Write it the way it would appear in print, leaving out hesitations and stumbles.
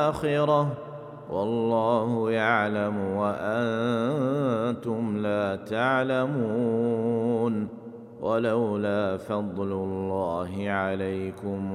الآخرة والله يعلم وأنتم لا تعلمون ولولا فضل الله عليكم